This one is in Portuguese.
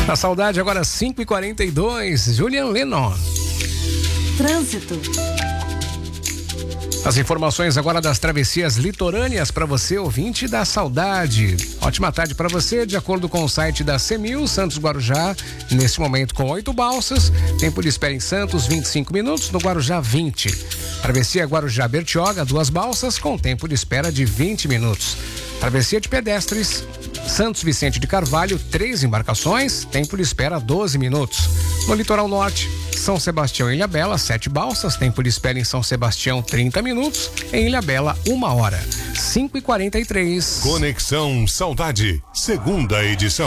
A Saudade agora 5h42, Julian Lennon. Trânsito. As informações agora das travessias litorâneas para você, ouvinte da Saudade. Ótima tarde para você, de acordo com o site da CEMIL, Santos Guarujá, nesse momento com 8 balsas, tempo de espera em Santos 25 minutos, no Guarujá 20. Travessia Guarujá Bertioga, 2 balsas com tempo de espera de 20 minutos. Travessia de pedestres Santos Vicente de Carvalho, 3 embarcações, tempo de espera 12 minutos. No litoral norte, São Sebastião e Ilhabela, 7 balsas, tempo de espera em São Sebastião 30 minutos, em Ilhabela 1 hora. 5h43. Conexão Saudade, segunda edição.